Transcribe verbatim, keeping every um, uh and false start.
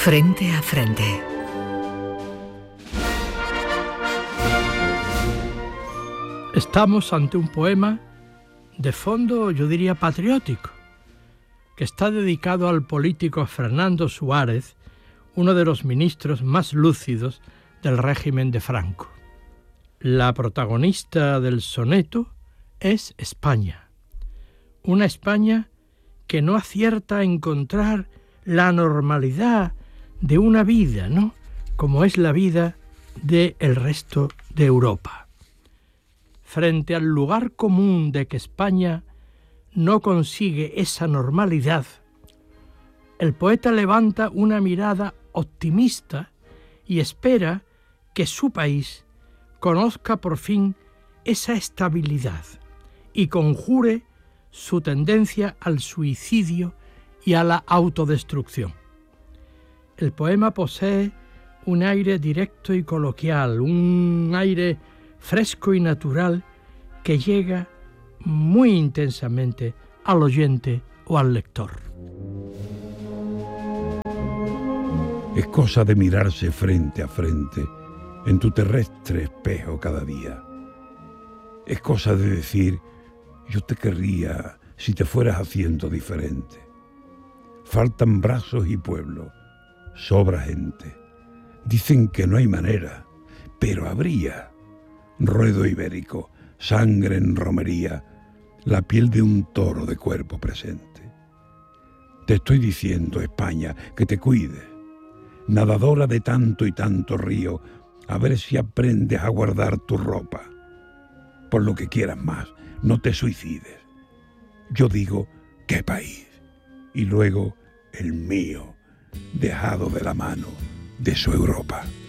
Frente a frente. Estamos ante un poema de fondo, yo diría, patriótico, que está dedicado al político Fernando Suárez, uno de los ministros más lúcidos del régimen de Franco. La protagonista del soneto es España, una España que no acierta a encontrar la normalidad de una vida, ¿no?, como es la vida del resto de Europa. Frente al lugar común de que España no consigue esa normalidad, el poeta levanta una mirada optimista y espera que su país conozca por fin esa estabilidad y conjure su tendencia al suicidio y a la autodestrucción. El poema posee un aire directo y coloquial, un aire fresco y natural que llega muy intensamente al oyente o al lector. Es cosa de mirarse frente a frente en tu terrestre espejo cada día. Es cosa de decir, yo te querría si te fueras haciendo diferente. Faltan brazos y pueblo, sobra gente. Dicen que no hay manera, pero habría. Ruedo ibérico, sangre en romería, la piel de un toro de cuerpo presente. Te estoy diciendo, España, que te cuides, nadadora de tanto y tanto río, a ver si aprendes a guardar tu ropa. Por lo que quieras más, no te suicides. Yo digo, ¿qué país? Y luego, el mío, dejado de la mano de su Europa.